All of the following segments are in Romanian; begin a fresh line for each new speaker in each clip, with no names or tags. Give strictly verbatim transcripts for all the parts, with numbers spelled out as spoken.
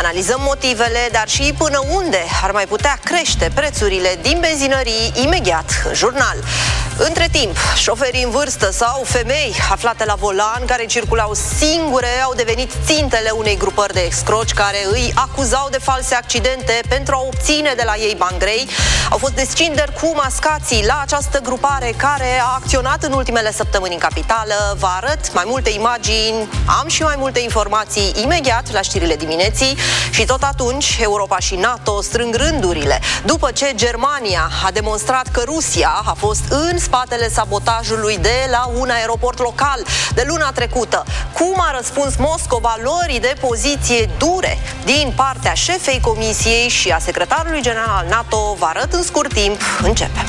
Analizăm motivele, dar și până unde ar mai putea crește prețurile din benzinării imediat în jurnal. Între timp, șoferii în vârstă sau femei aflate la volan care circulau singure au devenit țintele unei grupări de excroci care îi acuzau de false accidente pentru a obține de la ei bani grei. Au fost descinderi cu mascații la această grupare care a acționat în ultimele săptămâni în capitală. Vă arăt mai multe imagini, am și mai multe informații imediat la știrile dimineții și tot atunci Europa și NATO strâng rândurile după ce Germania a demonstrat că Rusia a fost în spatele sabotajului de la un aeroport local de luna trecută. Cum a răspuns Moscova luării de poziție dure din partea șefei Comisiei și a secretarului general al NATO? Vă arăt în scurt timp. Începem.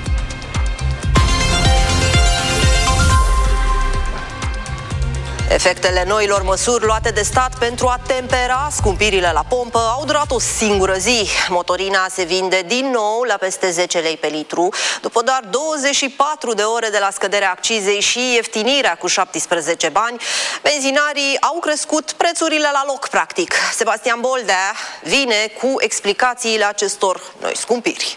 Efectele noilor măsuri luate de stat pentru a tempera scumpirile la pompă au durat o singură zi. Motorina se vinde din nou la peste zece lei pe litru, după doar douăzeci și patru de ore de la scăderea accizei și ieftinirea cu șaptesprezece bani. Benzinarii au crescut prețurile la loc, practic. Sebastian Boldea vine cu explicațiile acestor noi scumpiri.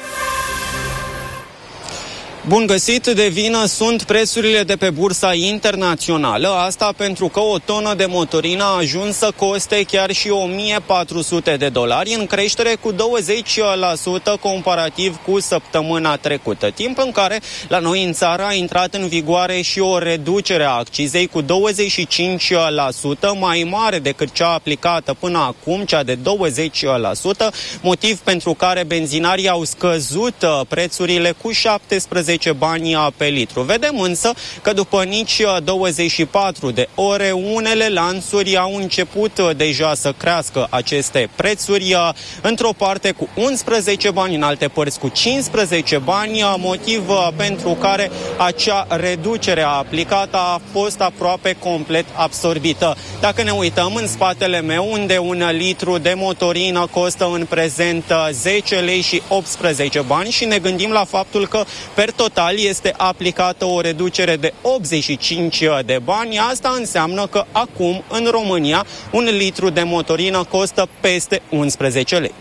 Bun găsit, de vină sunt prețurile de pe bursa internațională, asta pentru că o tonă de motorină a ajuns să coste chiar și o mie patru sute de dolari, în creștere cu douăzeci la sută comparativ cu săptămâna trecută, timp în care la noi în țară a intrat în vigoare și o reducere a accizei cu douăzeci și cinci la sută, mai mare decât cea aplicată până acum, cea de douăzeci la sută, motiv pentru care benzinarii au scăzut prețurile cu șaptesprezece bani pe litru. Vedem însă că după nici douăzeci și patru de ore, unele lanțuri au început deja să crească aceste prețuri, într-o parte cu unsprezece bani, în alte părți cu cincisprezece bani, motiv pentru care acea reducere aplicată a fost aproape complet absorbită. Dacă ne uităm în spatele meu, unde un litru de motorină costă în prezent zece lei și optsprezece bani și ne gândim la faptul că per total este aplicată o reducere de optzeci și cinci de bani. Asta înseamnă că acum în România un litru de motorină costă peste unsprezece lei.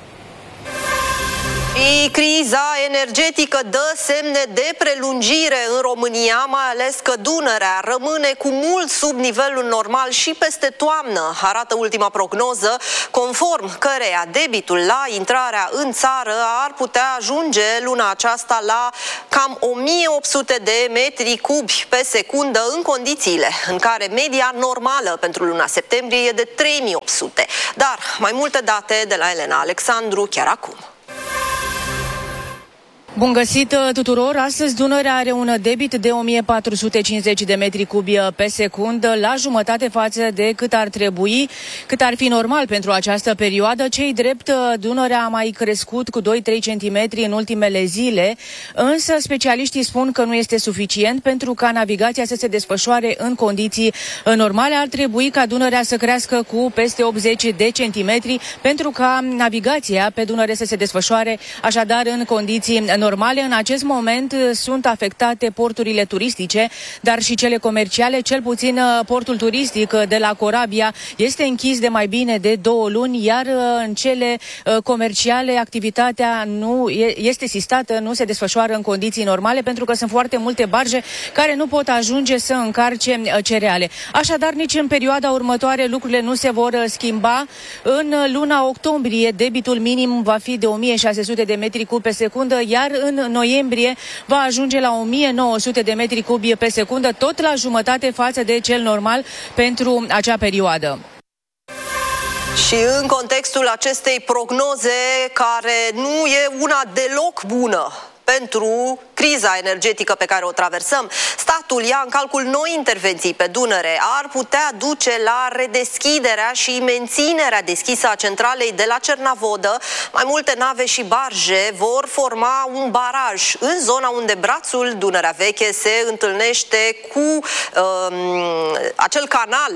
Și criza energetică dă semne de prelungire în România, mai ales că Dunărea rămâne cu mult sub nivelul normal și peste toamnă, arată ultima prognoză, conform căreia debitul la intrarea în țară ar putea ajunge luna aceasta la cam o mie opt sute de metri cubi pe secundă, în condițiile în care media normală pentru luna septembrie e de trei mii opt sute. Dar mai multe date de la Elena Alexandru chiar acum.
Bun găsit tuturor! Astăzi Dunărea are un debit de o mie patru sute cincizeci de metri cubi pe secundă, la jumătate față de cât ar trebui, cât ar fi normal pentru această perioadă. Cei drept, Dunărea a mai crescut cu doi trei centimetri în ultimele zile, însă specialiștii spun că nu este suficient pentru ca navigația să se desfășoare în condiții normale. Ar trebui ca Dunărea să crească cu peste optzeci de centimetri pentru ca navigația pe Dunăre să se desfășoare așadar în condiții normale. În acest moment sunt afectate porturile turistice, dar și cele comerciale. Cel puțin portul turistic de la Corabia este închis de mai bine de două luni, iar în cele comerciale activitatea nu este sistată, nu se desfășoară în condiții normale, pentru că sunt foarte multe barje care nu pot ajunge să încarce cereale. Așadar, nici în perioada următoare lucrurile nu se vor schimba. În luna octombrie, debitul minim va fi de o mie șase sute de metri cubi pe secundă, iar în noiembrie va ajunge la o mie nouă sute de metri cubi pe secundă, tot la jumătate față de cel normal pentru acea perioadă.
Și în contextul acestei prognoze, care nu e una deloc bună pentru criza energetică pe care o traversăm, statul ia în calcul noi intervenții pe Dunăre. Ar putea duce la redeschiderea și menținerea deschisă a centralei de la Cernavodă. Mai multe nave și barje vor forma un baraj în zona unde brațul Dunărea Veche se întâlnește cu um, acel canal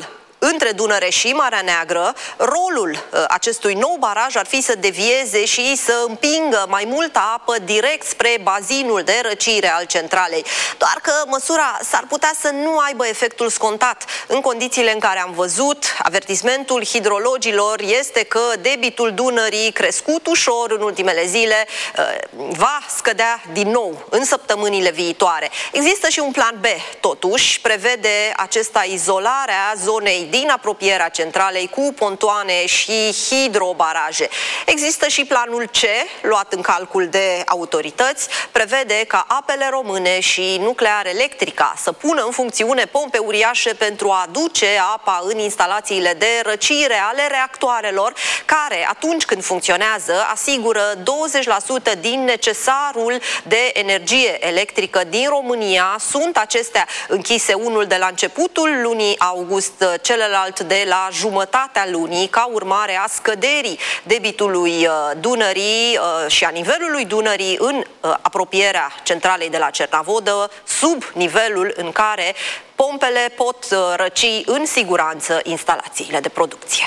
între Dunăre și Marea Neagră. Rolul acestui nou baraj ar fi să devieze și să împingă mai multă apă direct spre bazinul de răcire al centralei. Doar că măsura s-ar putea să nu aibă efectul scontat. În condițiile în care am văzut, avertismentul hidrologilor este că debitul Dunării, crescut ușor în ultimele zile, va scădea din nou în săptămânile viitoare. Există și un plan B, totuși, prevede acesta izolarea zonei din apropierea centralei cu pontoane și hidrobaraje. Există și planul C, luat în calcul de autorități, prevede ca Apele Române și Nuclear Electrica să pună în funcțiune pompe uriașe pentru a aduce apa în instalațiile de răcire ale reactoarelor, care, atunci când funcționează, asigură douăzeci la sută din necesarul de energie electrică din România. Sunt acestea închise, unul de la începutul lunii august, celălalt de la jumătatea lunii, ca urmare a scăderii debitului Dunării și a nivelului Dunării în apropierea centralei de la Cernavodă, sub nivelul în care pompele pot răci în siguranță instalațiile de producție.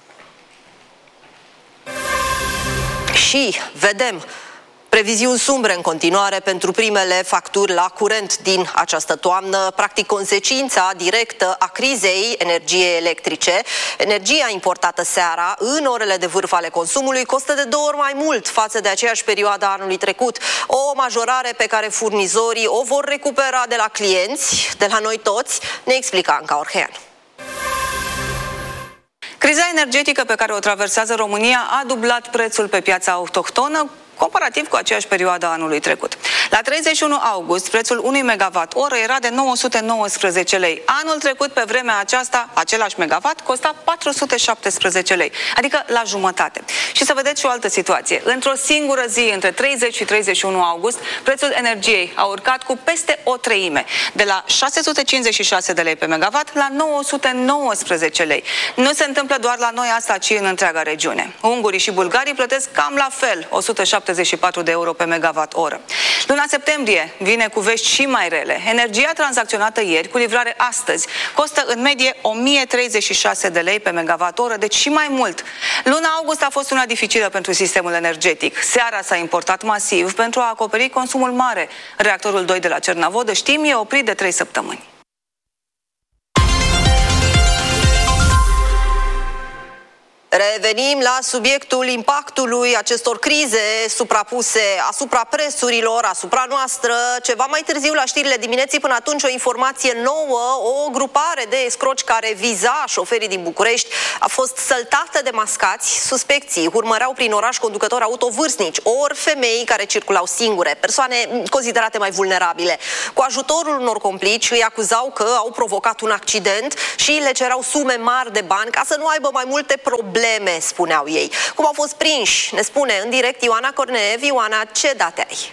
Și vedem previziuni sumbre în continuare pentru primele facturi la curent din această toamnă, practic consecința directă a crizei energiei electrice. Energia importată seara, în orele de vârf ale consumului, costă de două ori mai mult față de aceeași perioadă a anului trecut. O majorare pe care furnizorii o vor recupera de la clienți, de la noi toți, ne explică Anca Orhean.
Criza energetică pe care o traversează România a dublat prețul pe piața autohtonă, comparativ cu aceeași perioadă a anului trecut. La treizeci și unu august, prețul unui megawatt oră era de nouă sute nouăsprezece lei. Anul trecut, pe vremea aceasta, același megawatt costa patru sute șaptesprezece lei, adică la jumătate. Și să vedeți și o altă situație. Într-o singură zi, între treizeci și treizeci și unu august, prețul energiei a urcat cu peste o treime, de la șase sute cincizeci și șase de lei pe megawatt la nouă sute nouăsprezece lei. Nu se întâmplă doar la noi asta, ci în întreaga regiune. Ungurii și bulgarii plătesc cam la fel, o sută șaptezeci și patru de euro pe megawatt oră. Luna septembrie vine cu vești și mai rele. Energia tranzacționată ieri, cu livrare astăzi, costă în medie o mie treizeci și șase de lei pe megawatt oră, deci și mai mult. Luna august a fost una dificilă pentru sistemul energetic. Seara s-a importat masiv pentru a acoperi consumul mare. Reactorul doi de la Cernavodă, știm, e oprit de trei săptămâni.
Revenim la subiectul impactului acestor crize suprapuse asupra prețurilor, asupra noastră. Ceva mai târziu la știrile dimineții, până atunci o informație nouă, o grupare de escroci care viza șoferii din București a fost săltată de mascați. Suspecții urmăreau prin oraș conducători auto vârstnici, ori femei care circulau singure, persoane considerate mai vulnerabile. Cu ajutorul unor complici îi acuzau că au provocat un accident și le cerau sume mari de bani ca să nu aibă mai multe probleme, spuneau ei. Cum au fost prinși? Ne spune în direct Ioana Corneev. Ioana, ce date ai?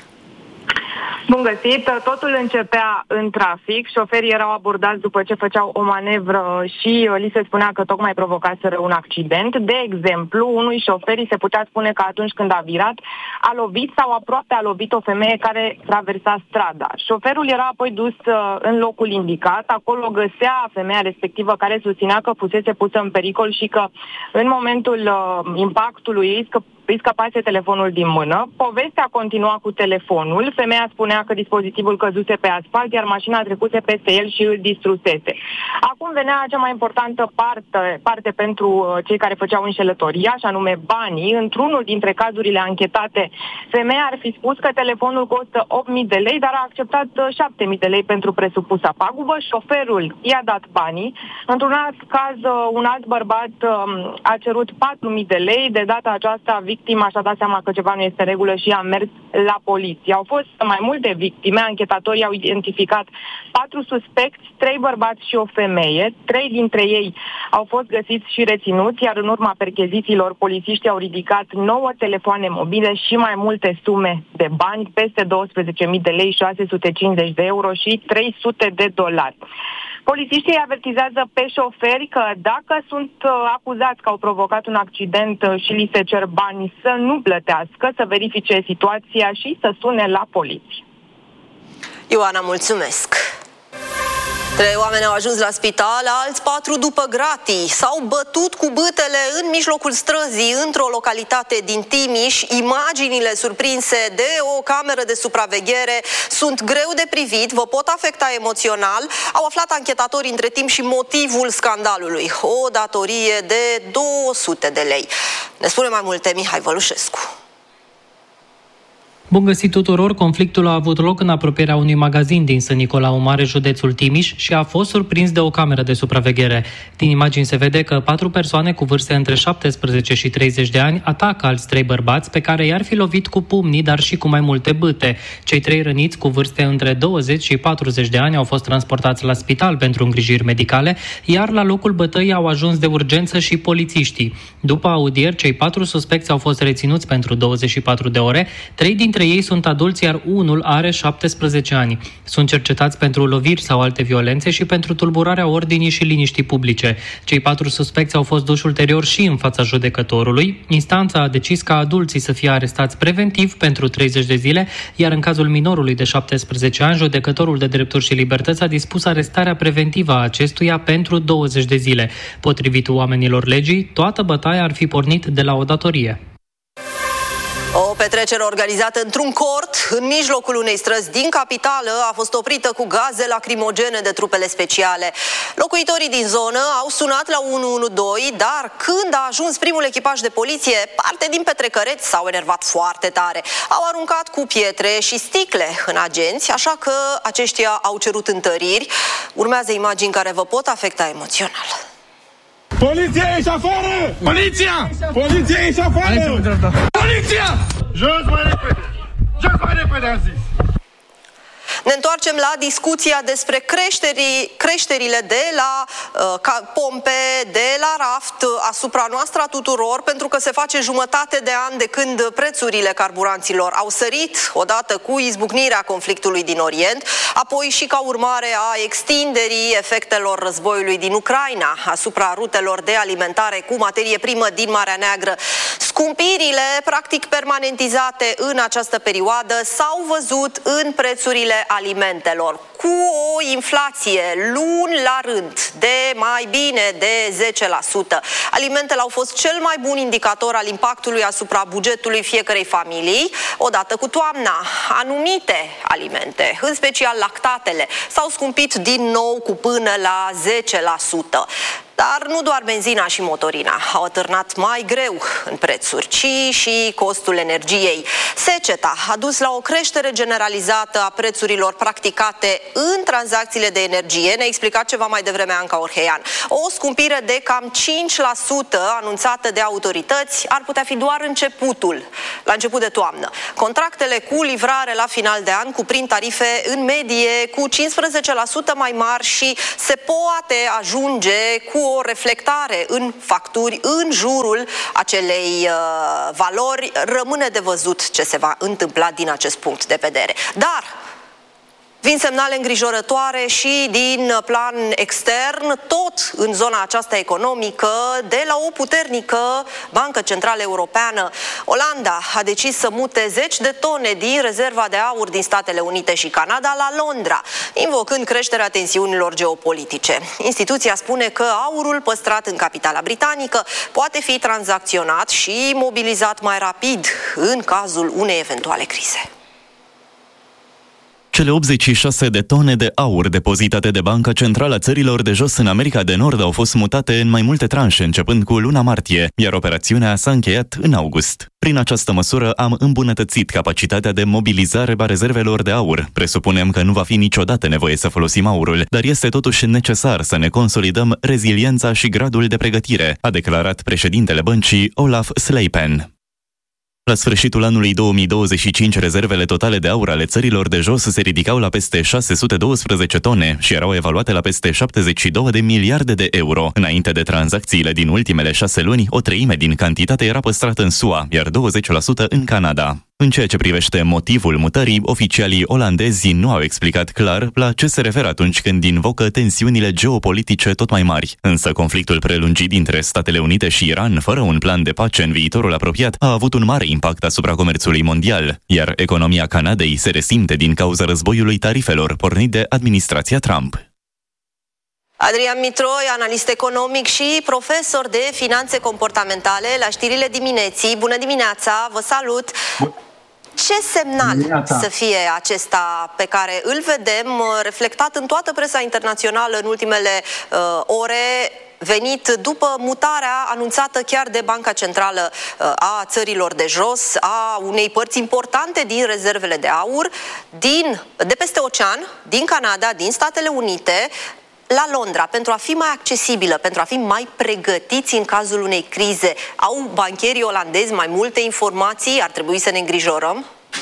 Bun găsit! Totul începea în trafic. Șoferii erau abordați după ce făceau o manevră și li se spunea că tocmai provocaseră un accident. De exemplu, unui șoferi se putea spune că atunci când a virat, a lovit sau aproape a lovit o femeie care traversa strada. Șoferul era apoi dus în locul indicat. Acolo găsea femeia respectivă care susținea că fusese pusă în pericol și că în momentul impactului ei îi scăpase telefonul din mână. Povestea continua cu telefonul. Femeia spunea că dispozitivul căzuse pe asfalt, iar mașina trecuse peste el și îl distrusese. Acum venea cea mai importantă parte, parte pentru cei care făceau înșelătoria, și anume banii. Într-unul dintre cazurile anchetate, femeia ar fi spus că telefonul costă opt mii de lei, dar a acceptat șapte mii de lei pentru presupusa pagubă. Șoferul i-a dat banii. Într-un alt caz, un alt bărbat a cerut patru mii de lei. De data aceasta, victima și-a dat seama că ceva nu este în regulă și a mers la poliție. Au fost mai multe victime, anchetatorii au identificat patru suspecți, trei bărbați și o femeie. Trei dintre ei au fost găsiți și reținuți, iar în urma perchezițiilor, polițiștii au ridicat nouă telefoane mobile și mai multe sume de bani, peste douăsprezece mii de lei, șase sute cincizeci de euro și trei sute de dolari. Polițiștii avertizează pe șoferi că dacă sunt uh, acuzați că au provocat un accident uh, și li se cer bani, să nu plătească, să verifice situația și să sune la poliție.
Ioana, mulțumesc! Trei oameni au ajuns la spital, alți patru după gratii. S-au bătut cu bâtele în mijlocul străzii, într-o localitate din Timiș. Imaginile surprinse de o cameră de supraveghere sunt greu de privit, vă pot afecta emoțional. Au aflat anchetatorii între timp și motivul scandalului. O datorie de două sute de lei. Ne spune mai multe Mihai Vălușescu.
Bun găsit tuturor! Conflictul a avut loc în apropierea unui magazin din Sân Nicolau Mare, județul Timiș, și a fost surprins de o cameră de supraveghere. Din imagini se vede că patru persoane cu vârste între șaptesprezece și treizeci de ani atacă alți trei bărbați pe care i-ar fi lovit cu pumnii, dar și cu mai multe bâte. Cei trei răniți cu vârste între douăzeci și patruzeci de ani au fost transportați la spital pentru îngrijiri medicale, iar la locul bătăii au ajuns de urgență și polițiștii. După audieri, cei patru suspecți au fost reținuți pentru douăzeci și patru de ore, trei dintre ei sunt adulți, iar unul are șaptesprezece ani. Sunt cercetați pentru loviri sau alte violențe și pentru tulburarea ordinii și liniștii publice. Cei patru suspecți au fost duși ulterior și în fața judecătorului. Instanța a decis ca adulții să fie arestați preventiv pentru treizeci de zile, iar în cazul minorului de șaptesprezece ani, judecătorul de drepturi și libertăți a dispus arestarea preventivă a acestuia pentru douăzeci de zile. Potrivit oamenilor legii, toată bătaia ar fi pornit de la o datorie.
O petrecere organizată într-un cort, în mijlocul unei străzi din capitală, a fost oprită cu gaze lacrimogene de trupele speciale. Locuitorii din zonă au sunat la unu unu doi, dar când a ajuns primul echipaj de poliție, parte din petrecăreți s-au enervat foarte tare. Au aruncat cu pietre și sticle în agenți, așa că aceștia au cerut întăriri. Urmează imagini care vă pot afecta emoțional.
Poliția, ieși afară! Poliția! Poliția, ieși afară! Poliția! Jos mai repede! Jos mai repede, am zis!
Ne întoarcem la discuția despre creșterii, creșterile de la uh, ca, pompe, de la raft, asupra noastră a tuturor, pentru că se face jumătate de an de când prețurile carburanților au sărit, odată cu izbucnirea conflictului din Orient, apoi și ca urmare a extinderii efectelor războiului din Ucraina asupra rutelor de alimentare cu materie primă din Marea Neagră. Scumpirile, practic permanentizate în această perioadă, s-au văzut în prețurile alimentelor, cu o inflație luni la rând de mai bine de zece la sută. Alimentele au fost cel mai bun indicator al impactului asupra bugetului fiecărei familii. Odată cu toamna, anumite alimente, în special lactatele, s-au scumpit din nou cu până la zece la sută. Dar nu doar benzina și motorina au atârnat mai greu în prețuri, ci și costul energiei. Seceta a dus la o creștere generalizată a prețurilor practicate în tranzacțiile de energie. Ne-a explicat ceva mai devreme Anca Orheian. O scumpire de cam cinci la sută anunțată de autorități ar putea fi doar începutul, la început de toamnă. Contractele cu livrare la final de an cuprind tarife în medie cu cincisprezece la sută mai mari și se poate ajunge cu o reflectare în facturi în jurul acelei uh, valori. Rămâne de văzut ce se va întâmpla din acest punct de vedere. Dar vin semnale îngrijorătoare și din plan extern, tot în zona aceasta economică, de la o puternică Bancă Centrală Europeană. Olanda a decis să mute zeci de tone din rezerva de aur din Statele Unite și Canada la Londra, invocând creșterea tensiunilor geopolitice. Instituția spune că aurul păstrat în capitala britanică poate fi tranzacționat și mobilizat mai rapid în cazul unei eventuale crize.
Cele optzeci și șase de tone de aur depozitate de Banca Centrală a Țărilor de Jos în America de Nord au fost mutate în mai multe tranșe începând cu luna martie, iar operațiunea s-a încheiat în august. Prin această măsură am îmbunătățit capacitatea de mobilizare a rezervelor de aur. Presupunem că nu va fi niciodată nevoie să folosim aurul, dar este totuși necesar să ne consolidăm reziliența și gradul de pregătire, a declarat președintele băncii Olaf Sleipen. La sfârșitul anului două mii douăzeci și cinci, rezervele totale de aur ale țărilor de jos se ridicau la peste șase sute doisprezece tone și erau evaluate la peste șaptezeci și două de miliarde de euro. Înainte de tranzacțiile din ultimele șase luni, o treime din cantitate era păstrată în S U A, iar douăzeci la sută în Canada. În ceea ce privește motivul mutării, oficialii olandezi nu au explicat clar la ce se referă atunci când invocă tensiunile geopolitice tot mai mari. Însă conflictul prelungit dintre Statele Unite și Iran, fără un plan de pace în viitorul apropiat, a avut un mare impact asupra comerțului mondial, iar economia Canadei se resimte din cauza războiului tarifelor pornit de administrația Trump.
Adrian Mitroi, analist economic și profesor de finanțe comportamentale la Știrile Dimineții. Bună dimineața, vă salut! Ce semnal dimineața. Să fie acesta pe care îl vedem reflectat în toată presa internațională în ultimele uh, ore, venit după mutarea anunțată chiar de Banca Centrală uh, a țărilor de jos, a unei părți importante din rezervele de aur, din, de peste ocean, din Canada, din Statele Unite, la Londra, pentru a fi mai accesibilă, pentru a fi mai pregătiți în cazul unei crize? Au bancherii olandezi mai multe informații? Ar trebui să ne îngrijorăm?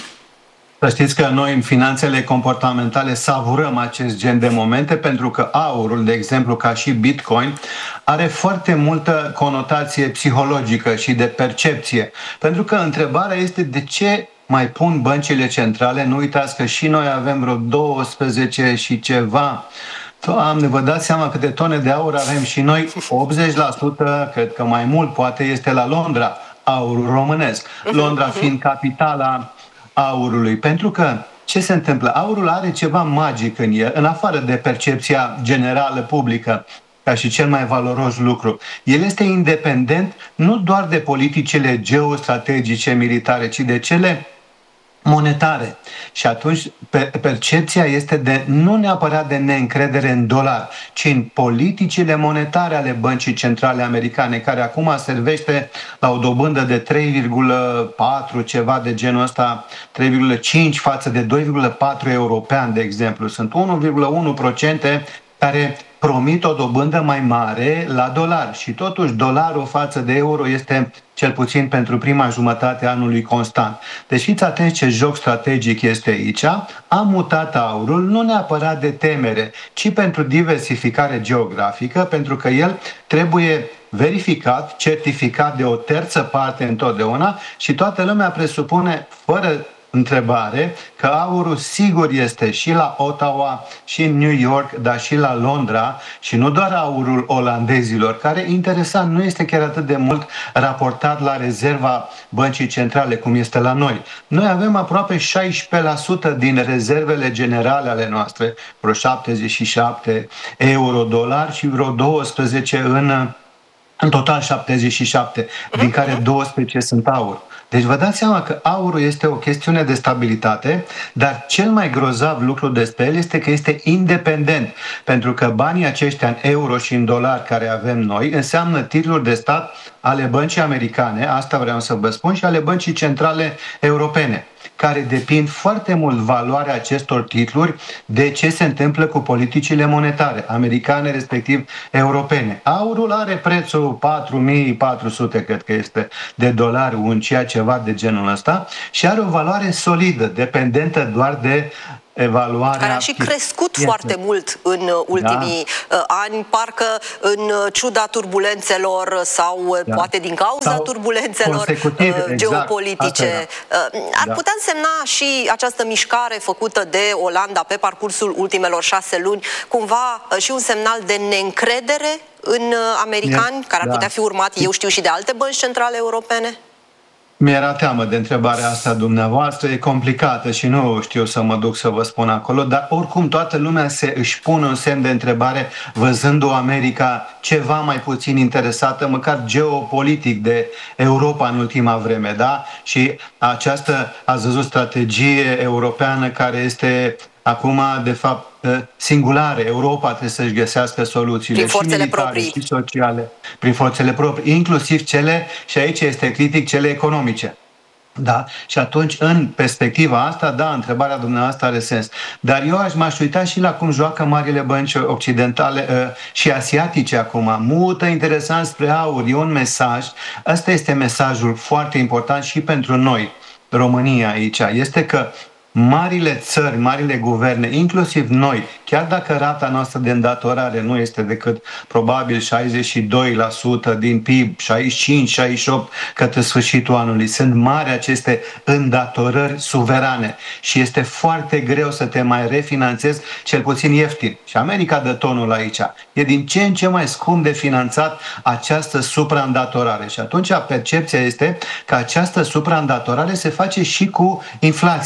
Să știți că noi în finanțele comportamentale savurăm acest gen de momente, pentru că aurul, de exemplu, ca și Bitcoin, are foarte multă conotație psihologică și de percepție. Pentru că întrebarea este de ce mai pun băncile centrale? Nu uitați că și noi avem vreo douăsprezece și ceva. Doamne, vă dați seama câte tone de aur avem și noi, optzeci la sută, cred că mai mult poate, este la Londra, aurul românesc. Londra fiind capitala aurului. Pentru că ce se întâmplă? Aurul are ceva magic în el, în afară de percepția generală publică, ca și cel mai valoros lucru. El este independent nu doar de politicile geostrategice militare, ci de cele monetare. Și atunci percepția este de nu neapărat de neîncredere în dolar, ci în politicile monetare ale Băncii Centrale Americane, care acum servește la o dobândă de trei virgulă patru, ceva de genul ăsta, trei virgulă cinci față de doi virgulă patru european, de exemplu. Sunt unu virgulă unu la sută care promit o dobândă mai mare la dolar și totuși dolarul față de euro este cel puțin pentru prima jumătate a anului constant. Deci fiți atenți ce joc strategic este aici. A mutat aurul nu neapărat de temere, ci pentru diversificare geografică, pentru că el trebuie verificat, certificat de o terță parte întotdeauna și toată lumea presupune, fără întrebare, că aurul sigur este și la Ottawa, și în New York, dar și la Londra, și nu doar aurul olandezilor, care, interesant, nu este chiar atât de mult raportat la rezerva Băncii Centrale, cum este la noi. Noi avem aproape șaisprezece la sută din rezervele generale ale noastre, vreo șaptezeci și șapte euro-dolari și vreo douăsprezece în, în total șaptezeci și șapte, din care douăsprezece sunt aur. Deci vă dați seama că aurul este o chestiune de stabilitate, dar cel mai grozav lucru despre el este că este independent, pentru că banii aceștia în euro și în dolari care avem noi înseamnă titluri de stat ale Băncii Americane, asta vreau să vă spun, și ale Băncii Centrale Europene, care depind foarte mult valoarea acestor titluri de ce se întâmplă cu politicile monetare, americane, respectiv europene. Aurul are prețul patru mii patru sute, cred că este, de dolari, un ceea ceva de genul ăsta, și are o valoare solidă, dependentă doar de evaluarea...
Care a și crescut este. foarte mult în ultimii da. ani, parcă în ciuda turbulențelor sau da. poate din cauza sau turbulențelor geopolitice. Exact. Ar da. putea însemna și această mișcare făcută de Olanda pe parcursul ultimelor șase luni, cumva și un semnal de neîncredere în americani, care ar da. putea fi urmat, eu știu, și de alte bănci centrale europene?
Mi-era teamă de întrebarea asta dumneavoastră, e complicată și nu știu să mă duc să vă spun acolo, dar oricum toată lumea se își pune un semn de întrebare văzând o America ceva mai puțin interesată, măcar geopolitic, de Europa în ultima vreme, da? Și această, ați văzut, strategie europeană care este acum, de fapt, singulare. Europa trebuie să-și găsească soluțiile
prin forțele
și militare,
proprii,
și sociale, prin forțele proprii, inclusiv cele, și aici este critic, cele economice. Da? Și atunci, în perspectiva asta, da, întrebarea dumneavoastră are sens. Dar eu aș m-aș uita și la cum joacă marile bănci occidentale uh, și asiatice acum. Mută interesant spre aur. E un mesaj. Ăsta este mesajul foarte important și pentru noi, România, aici. Este că marile țări, marile guverne, inclusiv noi, chiar dacă rata noastră de îndatorare nu este decât probabil șaizeci și doi la sută din P I B, șaizeci și cinci șaizeci și opt către sfârșitul anului, sunt mari aceste îndatorări suverane și este foarte greu să te mai refinanțezi, cel puțin ieftin. Și America dă tonul aici. E din ce în ce mai scump de finanțat această supraîndatorare și atunci percepția este că această supraîndatorare se face și cu inflație.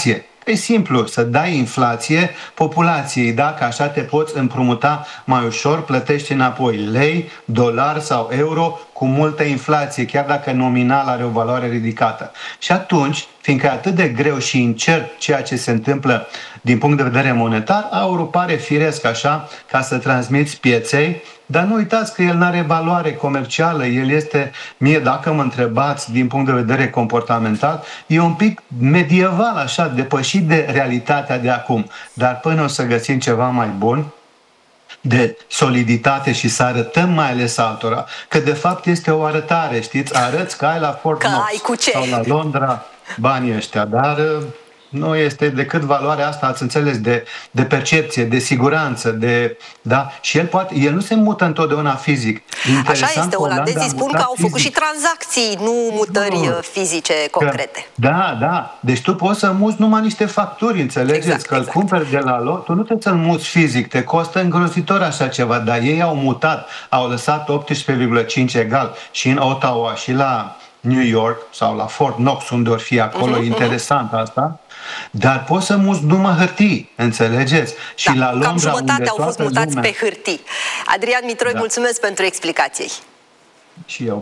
Foarte simplu, să dai inflație populației, dacă așa te poți împrumuta mai ușor, plătești înapoi lei, dolar sau euro cu multă inflație, chiar dacă nominal are o valoare ridicată. Și atunci, fiindcă e atât de greu și incert ceea ce se întâmplă din punct de vedere monetar, aurul pare firesc așa ca să transmiți pieței, dar nu uitați că el nu are valoare comercială, el este, mie dacă mă întrebați din punct de vedere comportamental, e un pic medieval așa, depășit de realitatea de acum. Dar până o să găsim ceva mai bun, de soliditate și să arătăm mai ales altora, că de fapt este o arătare, știți, arăți că ai la Fort Knox sau la Londra banii ăștia, dar nu este decât valoarea asta, ați înțeles, de, de percepție, de siguranță, de, da? Și el, poate, el nu se mută întotdeauna fizic.
Interesant, așa este, olandezii spun că au făcut fizic. Și tranzacții, nu mutări nu. fizice concrete.
Că, da, da. Deci tu poți să muți numai niște facturi, înțelegeți? Exact, că îl exact. cumperi de la lor, tu nu trebuie să-l muți fizic, te costă îngrozitor așa ceva, dar ei au mutat, au lăsat optsprezece virgulă cinci egal și în Ottawa și la New York sau la Fort Knox, unde or fi acolo, uh-huh, interesant uh-huh. asta. Dar poți să muți numai hârtii, înțelegeți? Și
da,
la Londra,
cam jumătate au fost mutați
lumea...
pe hârtii. Adrian Mitroi, da. mulțumesc pentru explicații.
Și eu.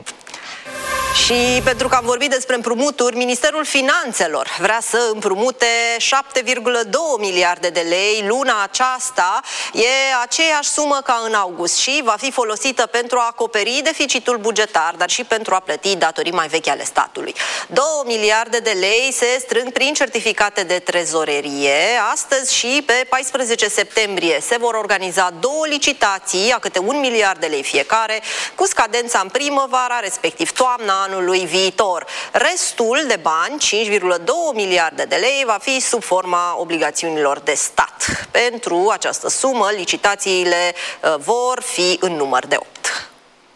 Și pentru că am vorbit despre împrumuturi, Ministerul Finanțelor vrea să împrumute șapte virgulă doi miliarde de lei. Luna aceasta e aceeași sumă ca în august și va fi folosită pentru a acoperi deficitul bugetar, dar și pentru a plăti datorii mai vechi ale statului. două miliarde de lei se strâng prin certificate de trezorerie. Astăzi și pe paisprezece septembrie se vor organiza două licitații, a câte un miliard de lei fiecare, cu scadența în primăvara, respectiv toamna anului viitor. Restul de bani, cinci virgulă doi miliarde de lei, va fi sub forma obligațiunilor de stat. Pentru această sumă, licitațiile vor fi în număr de opt.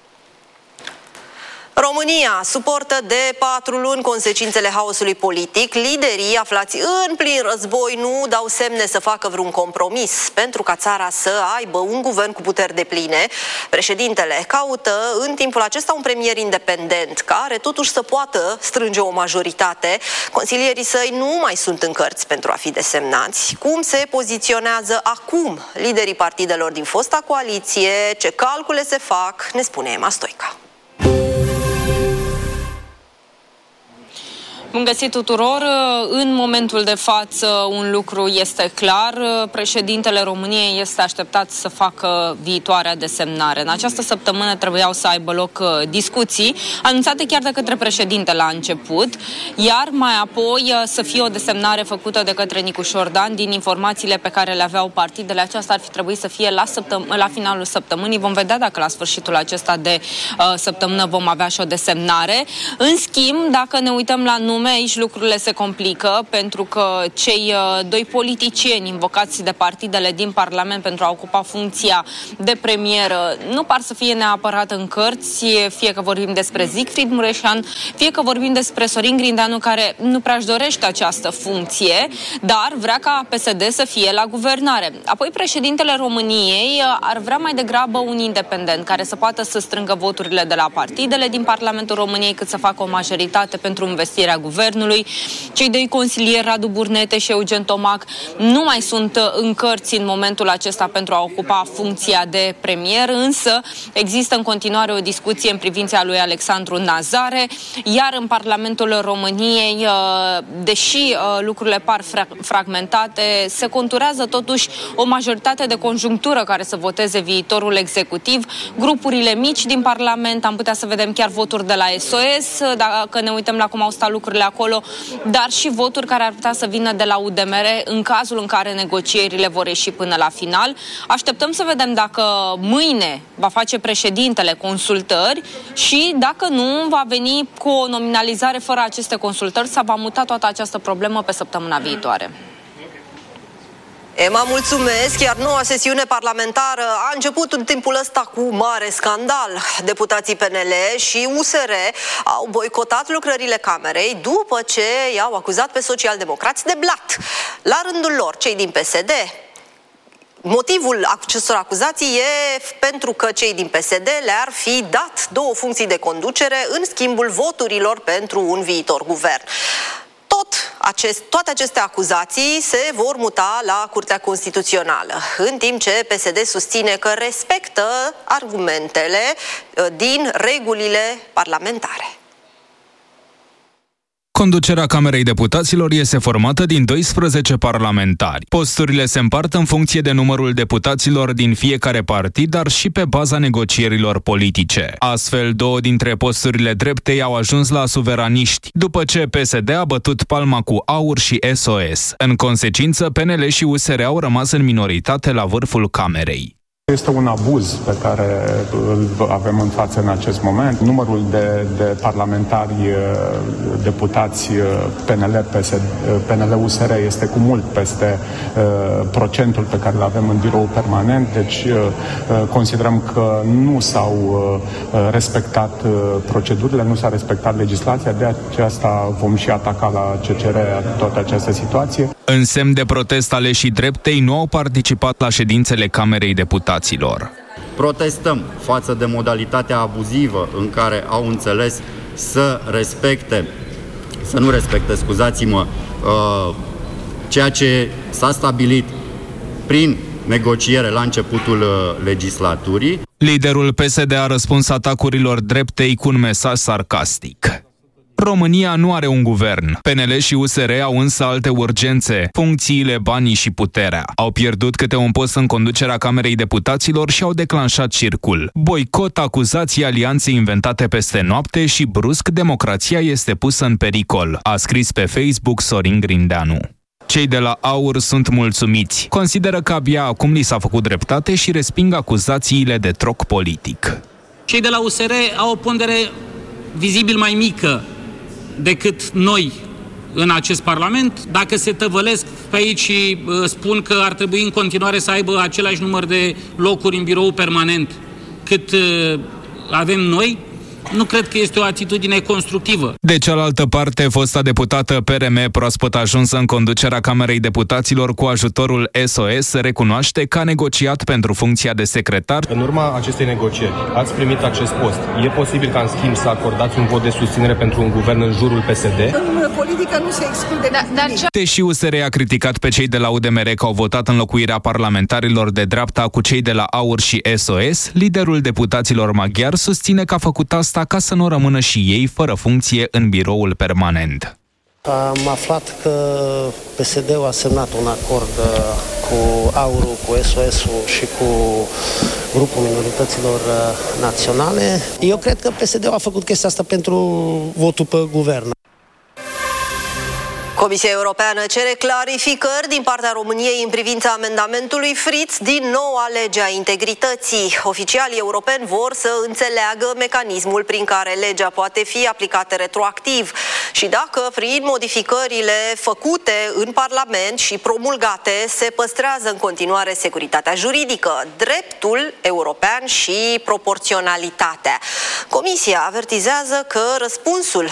România suportă de patru luni consecințele haosului politic. Liderii aflați în plin război nu dau semne să facă vreun compromis pentru ca țara să aibă un guvern cu puteri depline. Președintele caută în timpul acesta un premier independent care totuși să poată strânge o majoritate. Consilierii săi nu mai sunt în cărți pentru a fi desemnați. Cum se poziționează acum liderii partidelor din fosta coaliție? Ce calcule se fac? Ne spune Emma Stoica.
Bun găsit tuturor! În momentul de față un lucru este clar. Președintele României este așteptat să facă viitoarea desemnare. În această săptămână trebuiau să aibă loc discuții, anunțate chiar de către președinte la început, iar mai apoi să fie o desemnare făcută de către Nicu Șordan. Din informațiile pe care le aveau partidele, aceasta ar fi trebuit să fie la, săptăm- la finalul săptămânii. Vom vedea dacă la sfârșitul acesta de uh, săptămână vom avea și o desemnare. În schimb, dacă ne uităm la nume, aici lucrurile se complică, pentru că cei uh, doi politicieni invocați de partidele din Parlament pentru a ocupa funcția de premier nu par să fie neapărat în cărți, fie că vorbim despre Siegfried Mureșan, fie că vorbim despre Sorin Grindeanu, care nu prea-și dorește această funcție, dar vrea ca P S D să fie la guvernare. Apoi președintele României ar vrea mai degrabă un independent care să poată să strângă voturile de la partidele din Parlamentul României, cât să facă o majoritate pentru investirea guvernului. Cei doi consilieri, Radu Burnete și Eugen Tomac, nu mai sunt în cărți în momentul acesta pentru a ocupa funcția de premier, însă există în continuare o discuție în privința lui Alexandru Nazare, iar în Parlamentul României, deși lucrurile par fragmentate, se conturează totuși o majoritate de conjunctură care să voteze viitorul executiv. Grupurile mici din Parlament, am putea să vedem chiar voturi de la S O S, dacă ne uităm la cum au stat lucrurile acolo, dar și voturi care ar putea să vină de la U D M R în cazul în care negocierile vor ieși până la final. Așteptăm să vedem dacă mâine va face președintele consultări și dacă nu, va veni cu o nominalizare fără aceste consultări sau va muta toată această problemă pe săptămâna viitoare.
Emma, mulțumesc. Iar noua sesiune parlamentară a început în timpul ăsta cu mare scandal. Deputații P N L și U S R au boicotat lucrările Camerei după ce i-au acuzat pe socialdemocrați de blat. La rândul lor, cei din P S D, motivul acestor acuzații e pentru că cei din P S D le-ar fi dat două funcții de conducere în schimbul voturilor pentru un viitor guvern. Tot Acest, toate aceste acuzații se vor muta la Curtea Constituțională, în timp ce P S D susține că respectă argumentele din regulile parlamentare.
Conducerea Camerei Deputaților este formată din doisprezece parlamentari. Posturile se împart în funcție de numărul deputaților din fiecare partid, dar și pe baza negocierilor politice. Astfel, două dintre posturile dreptei au ajuns la suveraniști, după ce P S D a bătut palma cu AUR și S O S. În consecință, P N L și U S R au rămas în minoritate la vârful Camerei.
Este un abuz pe care îl avem în față în acest moment. Numărul de, de parlamentari deputați P N L, P N L U S R este cu mult peste uh, procentul pe care îl avem în birou permanent, deci uh, considerăm că nu s-au uh, respectat uh, procedurile, nu s-a respectat legislația, de aceasta vom și ataca la C C R toată această situație.
În semn de protest, aleșii dreptei nu au participat la ședințele Camerei Deputaților.
Protestăm față de modalitatea abuzivă în care au înțeles să respecte, să nu respecte, scuzați-mă, ceea ce s-a stabilit prin negociere la începutul legislaturii.
Liderul P S D a răspuns atacurilor dreptei cu un mesaj sarcastic. România nu are un guvern. P N L și U S R au însă alte urgențe, funcțiile, banii și puterea. Au pierdut câte un post în conducerea Camerei Deputaților și au declanșat circul. Boicot, acuzații, alianțe inventate peste noapte și brusc democrația este pusă în pericol, a scris pe Facebook Sorin Grindeanu. Cei de la AUR sunt mulțumiți. Consideră că abia acum li s-a făcut dreptate și resping acuzațiile de troc politic.
Cei de la U S R au o pondere vizibil mai mică decât noi în acest Parlament. Dacă se tăvălesc pe aici și uh, spun că ar trebui în continuare să aibă același număr de locuri în birou permanent cât uh, avem noi, nu cred că este o atitudine constructivă.
De cealaltă parte, fosta deputată P R M, proaspăt ajunsă în conducerea Camerei Deputaților cu ajutorul S O S, recunoaște că a negociat pentru funcția de secretar.
În urma acestei negocieri, ați primit acest post. E posibil ca, în schimb, să acordați un vot de susținere pentru un guvern în jurul P S D?
În politică nu se exclude. Da, dar ce...
Deși U S R a criticat pe cei de la U D M R că au votat înlocuirea parlamentarilor de dreapta cu cei de la AUR și S O S, liderul deputaților maghiari susține că a făcut asta ca să nu rămână și ei fără funcție în biroul permanent.
Am aflat că P S D-ul a semnat un acord cu AUR-ul, cu S O S-ul și cu grupul minorităților naționale. Eu cred că P S D-ul a făcut chestia asta pentru votul pe guvern.
Comisia Europeană cere clarificări din partea României în privința amendamentului Fritz din noua lege a integrității. Oficialii europeni vor să înțeleagă mecanismul prin care legea poate fi aplicată retroactiv și dacă prin modificările făcute în Parlament și promulgate se păstrează în continuare securitatea juridică, dreptul european și proporționalitatea. Comisia avertizează că răspunsul